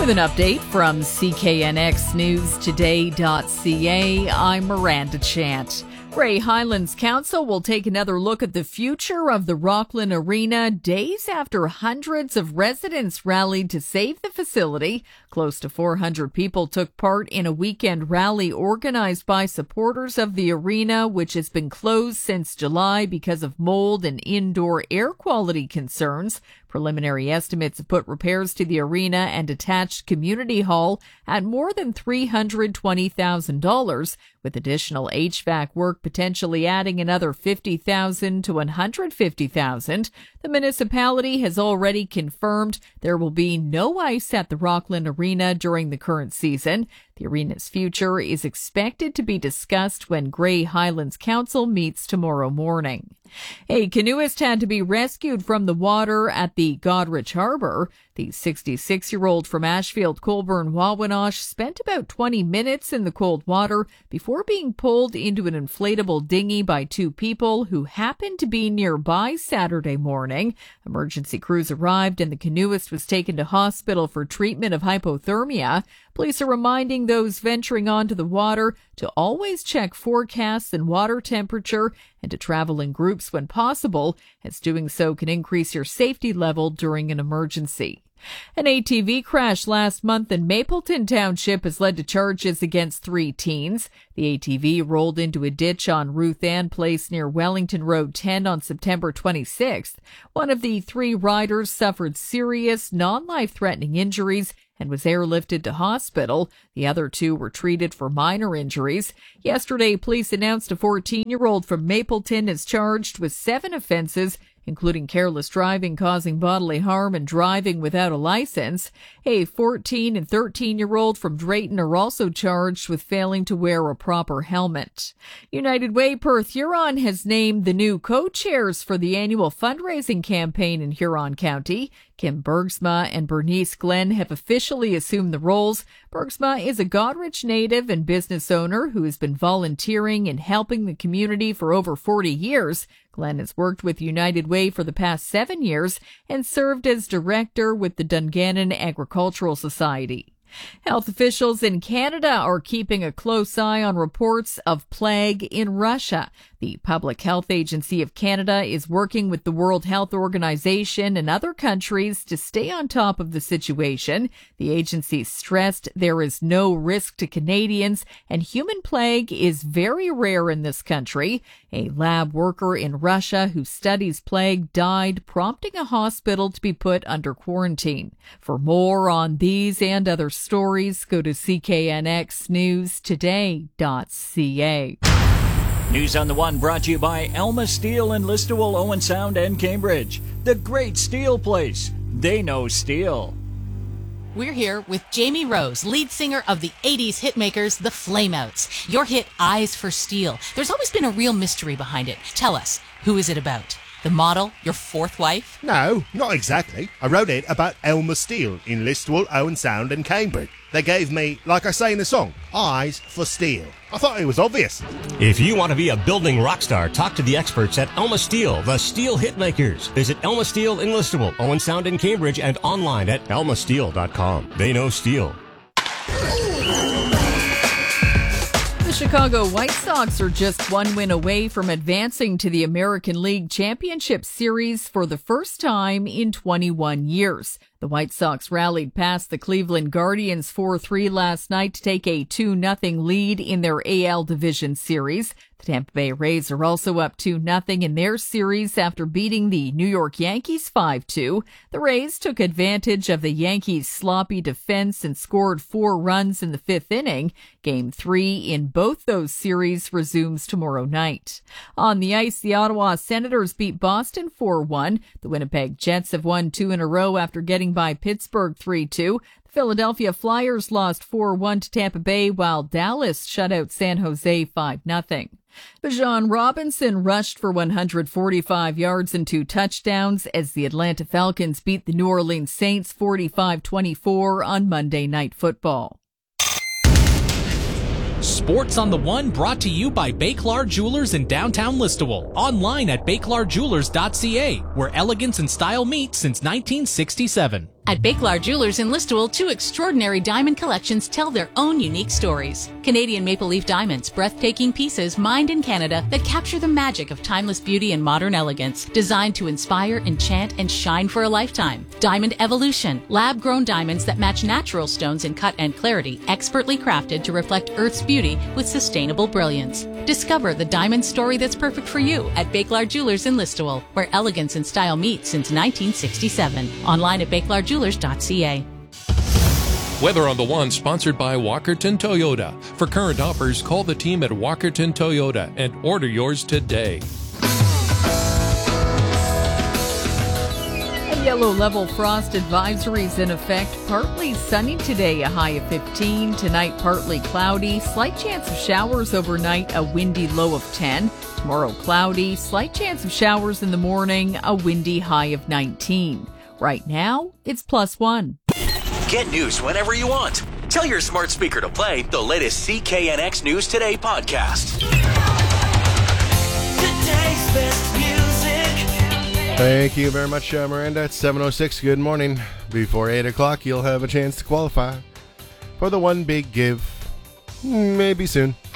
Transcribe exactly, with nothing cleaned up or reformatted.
With an update from C K N X News Today dot C A, I'm Miranda Chant. Grey Highlands Council will take another look at the future of the Rockland Arena days after hundreds of residents rallied to save the facility. Close to four hundred people took part in a weekend rally organized by supporters of the arena, which has been closed since July because of mold and indoor air quality concerns. Preliminary estimates have put repairs to the arena and attached community hall at more than three hundred twenty thousand dollars, with additional H V A C work potentially adding another fifty thousand dollars to one hundred fifty thousand dollars. The municipality has already confirmed there will be no ice at the Rockland Arena during the current season. The arena's future is expected to be discussed when Grey Highlands Council meets tomorrow morning. A canoeist had to be rescued from the water at the Godrich Harbor. The sixty-six-year-old from Ashfield, Colborne, Wawanosh spent about twenty minutes in the cold water before being pulled into an inflatable dinghy by two people who happened to be nearby Saturday morning. Emergency crews arrived and the canoeist was taken to hospital for treatment of hypothermia. Police are reminding those venturing onto the water to always check forecasts and water temperature and to travel in groups when possible, as doing so can increase your safety level during an emergency. An A T V crash last month in Mapleton Township has led to charges against three teens. The A T V rolled into a ditch on Ruth Ann Place near Wellington Road ten on September twenty-sixth. One of the three riders suffered serious, non-life-threatening injuries and was airlifted to hospital. The other two were treated for minor injuries. Yesterday, police announced a fourteen-year-old from Mapleton is charged with seven offenses, including careless driving causing bodily harm and driving without a license. A fourteen and thirteen-year-old from Drayton are also charged with failing to wear a proper helmet. United Way Perth Huron has named the new co-chairs for the annual fundraising campaign in Huron County. Kim Bergsma and Bernice Glenn have officially assumed the roles. Bergsma is a Godrich native and business owner who has been volunteering and helping the community for over forty years. Glenn has worked with United Way for the past seven years and served as director with the Dungannon Agricultural Society. Health officials in Canada are keeping a close eye on reports of plague in Russia. The Public Health Agency of Canada is working with the World Health Organization and other countries to stay on top of the situation. The agency stressed there is no risk to Canadians and human plague is very rare in this country. A lab worker in Russia who studies plague died, prompting a hospital to be put under quarantine. For more on these and other stories, go to C K N X News Today dot C A. News on the One brought to you by Elma Steel in Listowel, Owen Sound, and Cambridge. The great steel place. They know steel. We're here with Jamie Rose, lead singer of the eighties hitmakers, the Flameouts. Your hit, Eyes for Steel. There's always been a real mystery behind it. Tell us, who is it about? The model, your fourth wife? No, not exactly. I wrote it about Elma Steel in Listowel, Owen Sound, and Cambridge. They gave me, like I say in the song, eyes for steel. I thought it was obvious. If you want to be a building rock star, talk to the experts at Elma Steel, the steel hitmakers. Visit Elma Steel in Listowel, Owen Sound, and Cambridge, and online at elma steel dot com. They know steel. The Chicago White Sox are just one win away from advancing to the American League Championship Series for the first time in twenty-one years. The White Sox rallied past the Cleveland Guardians four three last night to take a two nothing lead in their A L Division Series. The Tampa Bay Rays are also up two nothing in their series after beating the New York Yankees five two. The Rays took advantage of the Yankees' sloppy defense and scored four runs in the fifth inning. Game three in both those series resumes tomorrow night. On the ice, the Ottawa Senators beat Boston four one. The Winnipeg Jets have won two in a row after getting by Pittsburgh three two. The Philadelphia Flyers lost four one to Tampa Bay, while Dallas shut out San Jose five nothing. Bijan Robinson rushed for one hundred forty-five yards and two touchdowns as the Atlanta Falcons beat the New Orleans Saints forty-five twenty-four on Monday Night Football. Sports on the One brought to you by Bayclar Jewelers in downtown Listowel. Online at bayclar jewelers dot c a, where elegance and style meet since nineteen sixty-seven. At Bakelar Jewelers in Listowel, two extraordinary diamond collections tell their own unique stories. Canadian Maple Leaf Diamonds, breathtaking pieces mined in Canada that capture the magic of timeless beauty and modern elegance, designed to inspire, enchant, and shine for a lifetime. Diamond Evolution, lab-grown diamonds that match natural stones in cut and clarity, expertly crafted to reflect Earth's beauty with sustainable brilliance. Discover the diamond story that's perfect for you at Bakelar Jewelers in Listowel, where elegance and style meet since nineteen sixty-seven. Online at bakelar jewelers dot c a. Weather on the One, sponsored by Walkerton Toyota. For current offers, call the team at Walkerton Toyota and order yours today. A yellow level frost advisory is in effect. Partly sunny today, a high of fifteen. Tonight, partly cloudy. Slight chance of showers overnight, a windy low of ten. Tomorrow, cloudy. Slight chance of showers in the morning, a windy high of nineteen. Right now, it's plus one. Get news whenever you want. Tell your smart speaker to play the latest C K N X News Today podcast. Today's best music. Thank you very much, uh, Miranda. It's seven oh six. Good morning. Before eight o'clock, you'll have a chance to qualify for the One Big Give. Maybe soon.